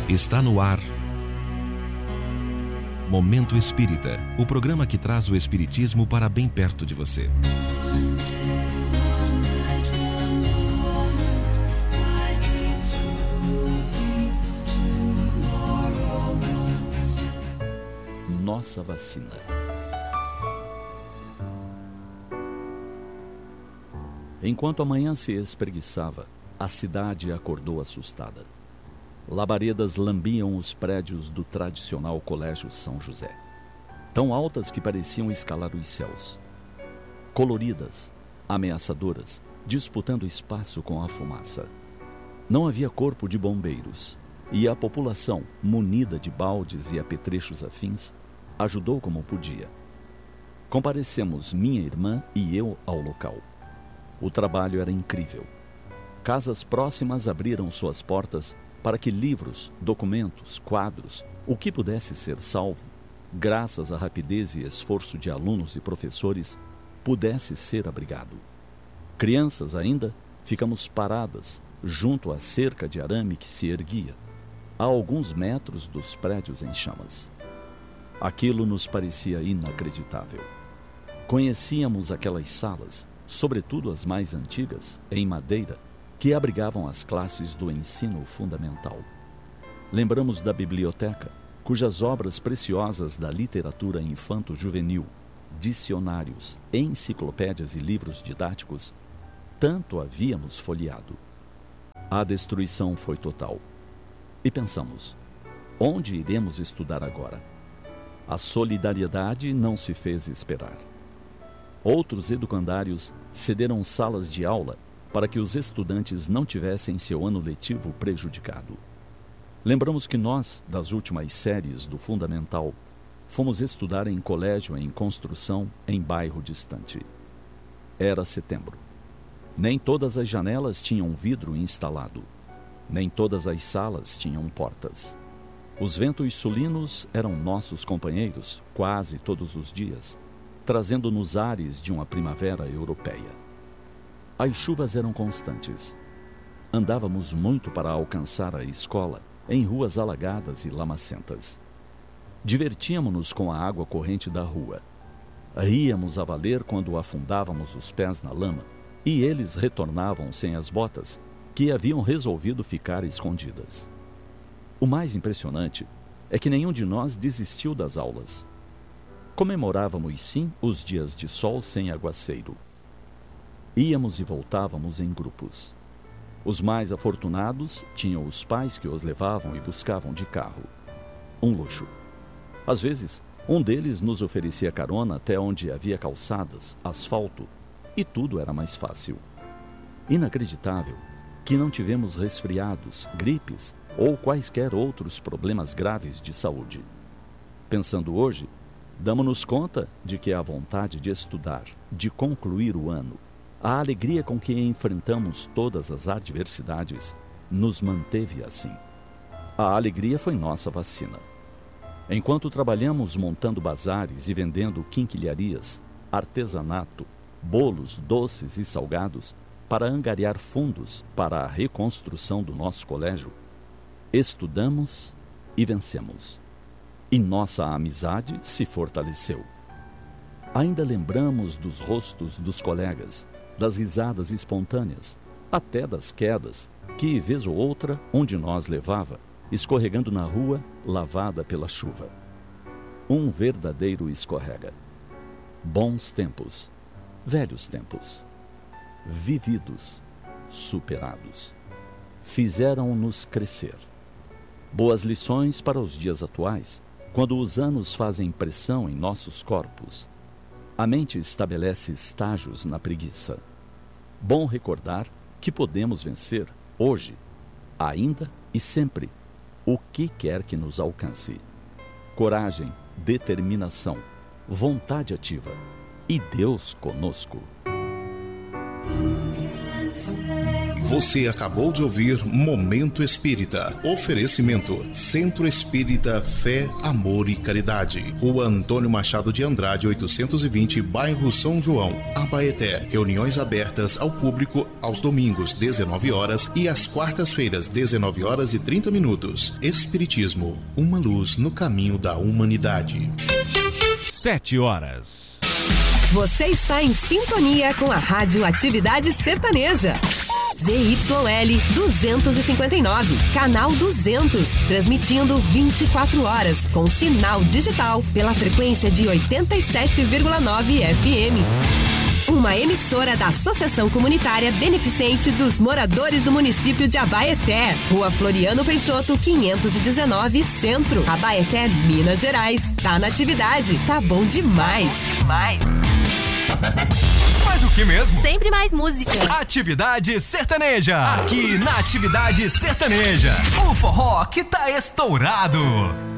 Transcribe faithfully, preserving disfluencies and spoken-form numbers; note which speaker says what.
Speaker 1: Está no ar Momento Espírita, o programa que traz o espiritismo para bem perto de você.
Speaker 2: Nossa vacina. Enquanto a manhã se espreguiçava, a cidade acordou assustada. Labaredas lambiam os prédios do tradicional Colégio São José, tão altas que pareciam escalar os céus. Coloridas, ameaçadoras, disputando espaço com a fumaça. Não havia corpo de bombeiros, e a população, munida de baldes e apetrechos afins, ajudou como podia. Comparecemos minha irmã e eu ao local. O trabalho era incrível. Casas próximas abriram suas portas para que livros, documentos, quadros, o que pudesse ser salvo, graças à rapidez e esforço de alunos e professores, pudesse ser abrigado. Crianças ainda, ficamos paradas junto à cerca de arame que se erguia, a alguns metros dos prédios em chamas. Aquilo nos parecia inacreditável. Conhecíamos aquelas salas, sobretudo as mais antigas, em madeira, que abrigavam as classes do ensino fundamental. Lembramos da biblioteca, cujas obras preciosas da literatura infanto-juvenil, dicionários, enciclopédias e livros didáticos, tanto havíamos folheado. A destruição foi total. E pensamos, onde iremos estudar agora? A solidariedade não se fez esperar. Outros educandários cederam salas de aula para que os estudantes não tivessem seu ano letivo prejudicado. Lembramos que nós, das últimas séries do Fundamental, fomos estudar em colégio em construção em bairro distante. Era setembro. Nem todas as janelas tinham vidro instalado. Nem todas as salas tinham portas. Os ventos sulinos eram nossos companheiros quase todos os dias, trazendo-nos ares de uma primavera europeia. As chuvas eram constantes. Andávamos muito para alcançar a escola, em ruas alagadas e lamacentas. Divertíamos-nos com a água corrente da rua. Ríamos a valer quando afundávamos os pés na lama, e eles retornavam sem as botas, que haviam resolvido ficar escondidas. O mais impressionante é que nenhum de nós desistiu das aulas. Comemorávamos sim os dias de sol sem aguaceiro. Íamos e voltávamos em grupos. Os mais afortunados tinham os pais que os levavam e buscavam de carro. Um luxo. Às vezes, um deles nos oferecia carona até onde havia calçadas, asfalto, e tudo era mais fácil. Inacreditável que não tivemos resfriados, gripes ou quaisquer outros problemas graves de saúde. Pensando hoje, damos-nos conta de que a vontade de estudar, de concluir o ano, a alegria com que enfrentamos todas as adversidades, nos manteve assim. A alegria foi nossa vacina. Enquanto trabalhamos montando bazares e vendendo quinquilharias, artesanato, bolos, doces e salgados, para angariar fundos para a reconstrução do nosso colégio, estudamos e vencemos. E nossa amizade se fortaleceu. Ainda lembramos dos rostos dos colegas, das risadas espontâneas, até das quedas, que, vez ou outra, um de nós levava, escorregando na rua, lavada pela chuva. Um verdadeiro escorrega. Bons tempos, velhos tempos, vividos, superados, fizeram-nos crescer. Boas lições para os dias atuais, quando os anos fazem pressão em nossos corpos. A mente estabelece estágios na preguiça. Bom recordar que podemos vencer, hoje, ainda e sempre, o que quer que nos alcance. Coragem, determinação, vontade ativa e Deus conosco.
Speaker 3: Você acabou de ouvir Momento Espírita. Oferecimento: Centro Espírita Fé, Amor e Caridade. Rua Antônio Machado de Andrade, oitocentos e vinte, bairro São João, Abaeté. Reuniões abertas ao público aos domingos, dezenove horas, e às quartas-feiras, dezenove horas e trinta minutos. Espiritismo, uma luz no caminho da humanidade.
Speaker 4: Sete horas.
Speaker 5: Você está em sintonia com a Rádio Atividade Sertaneja. Z Y L duzentos e cinquenta e nove, canal duzentos, transmitindo vinte e quatro horas, com sinal digital pela frequência de oitenta e sete vírgula nove F M. Uma emissora da Associação Comunitária Beneficente dos Moradores do Município de Abaeté, Rua Floriano Peixoto, quinhentos e dezenove, Centro, Abaeté, Minas Gerais. Tá na atividade, tá bom demais. demais.
Speaker 4: Mas o que mesmo?
Speaker 5: Sempre mais música.
Speaker 4: Atividade Sertaneja. Aqui na Atividade Sertaneja. O forró que tá estourado.